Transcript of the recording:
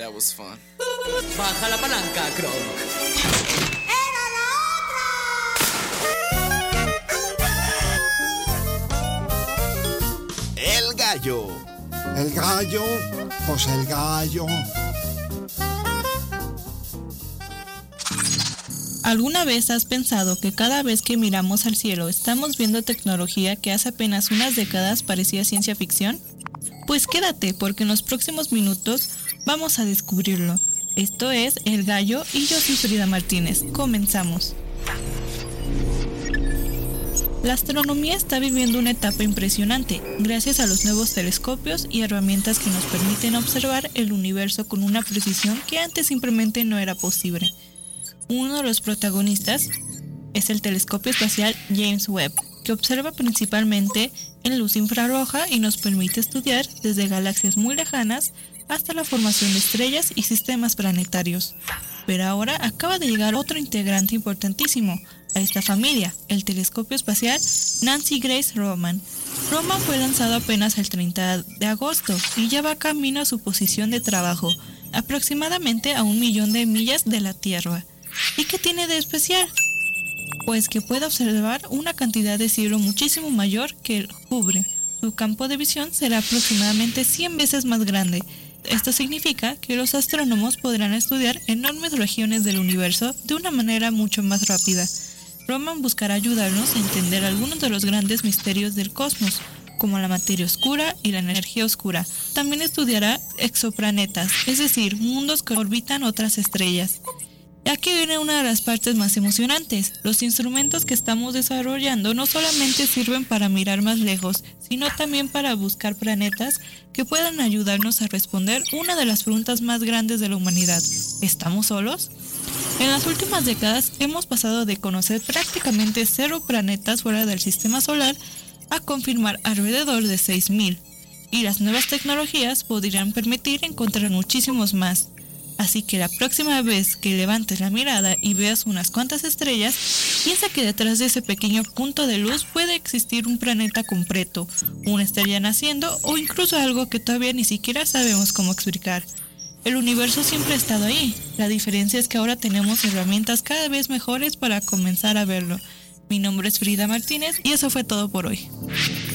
That was fun. Baja la palanca, Kronk. El gallo. El gallo, pues el gallo. ¿Alguna vez has pensado que cada vez que miramos al cielo estamos viendo tecnología que hace apenas unas décadas parecía ciencia ficción? Pues quédate, porque en los próximos minutos vamos a descubrirlo. Esto es El Gallo y yo soy Frida Martínez. Comenzamos. La astronomía está viviendo una etapa impresionante, gracias a los nuevos telescopios y herramientas que nos permiten observar el universo con una precisión que antes simplemente no era posible. Uno de los protagonistas es el telescopio espacial James Webb, que observa principalmente en luz infrarroja y nos permite estudiar desde galaxias muy lejanas hasta la formación de estrellas y sistemas planetarios. Pero ahora acaba de llegar otro integrante importantísimo a esta familia, el telescopio espacial Nancy Grace Roman. Roman fue lanzado apenas el 30 de agosto y ya va camino a su posición de trabajo, aproximadamente a 1 millón de millas de la Tierra. ¿Y qué tiene de especial? Pues que puede observar una cantidad de cielo muchísimo mayor que el Hubble. Su campo de visión será aproximadamente 100 veces más grande. Esto significa que los astrónomos podrán estudiar enormes regiones del universo de una manera mucho más rápida. Roman buscará ayudarnos a entender algunos de los grandes misterios del cosmos, como la materia oscura y la energía oscura. También estudiará exoplanetas, es decir, mundos que orbitan otras estrellas. Aquí viene una de las partes más emocionantes. Los instrumentos que estamos desarrollando no solamente sirven para mirar más lejos, sino también para buscar planetas que puedan ayudarnos a responder una de las preguntas más grandes de la humanidad. ¿Estamos solos? En las últimas décadas hemos pasado de conocer prácticamente 0 planetas fuera del sistema solar a confirmar alrededor de 6,000. Y las nuevas tecnologías podrían permitir encontrar muchísimos más. Así que la próxima vez que levantes la mirada y veas unas cuantas estrellas, piensa que detrás de ese pequeño punto de luz puede existir un planeta completo, una estrella naciendo o incluso algo que todavía ni siquiera sabemos cómo explicar. El universo siempre ha estado ahí, la diferencia es que ahora tenemos herramientas cada vez mejores para comenzar a verlo. Mi nombre es Frida Martínez y eso fue todo por hoy.